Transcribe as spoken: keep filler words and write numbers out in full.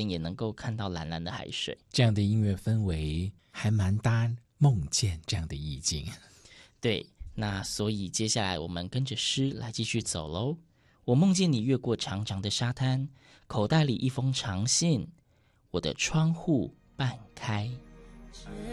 也能够看到蓝蓝的海水。 这样的音乐氛围还蛮搭梦见这样的意境。 对，那所以接下来我们跟着诗来继续走咯。我梦见你越过长长的沙滩，口袋里一封长信，我的窗户半开。